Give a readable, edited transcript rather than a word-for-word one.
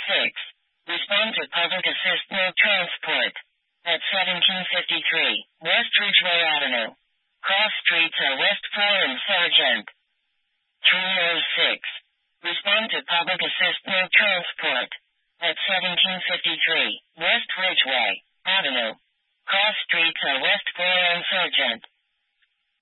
Respond to public assist no transport. At 1753 West Ridgeway Avenue. Cross streets are West 4 and Sargent. 306. Respond to public assist no transport. At 1753 West Ridgeway Avenue. Cross streets are West 4 and Sargent.